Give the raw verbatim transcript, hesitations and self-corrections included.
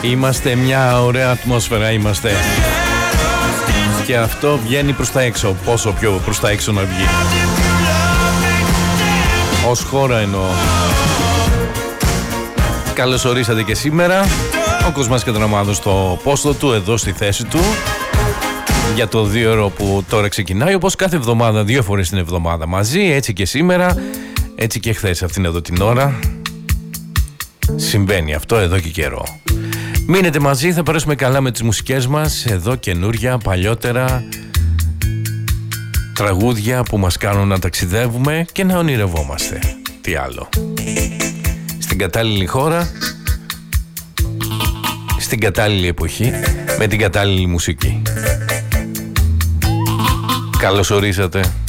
Είμαστε μια ωραία ατμόσφαιρα, είμαστε. Και αυτό βγαίνει προς τα έξω. Πόσο πιο προς τα έξω να βγει. Ως χώρα εννοώ. Καλώς ορίσατε και σήμερα. Ο Κοσμάς Κατραμάδος στο πόστο του, εδώ στη θέση του, για το δύο ώρο που τώρα ξεκινάει, όπως κάθε εβδομάδα, δύο φορές την εβδομάδα μαζί, έτσι και σήμερα, έτσι και χθες αυτήν εδώ την ώρα. Συμβαίνει αυτό εδώ και καιρό. Μείνετε μαζί, θα περάσουμε καλά με τις μουσικές μας, εδώ καινούρια, παλιότερα, τραγούδια που μας κάνουν να ταξιδεύουμε και να ονειρευόμαστε. Τι άλλο. Στην κατάλληλη χώρα, στην κατάλληλη εποχή, με την κατάλληλη μουσική. Καλώς ορίσατε.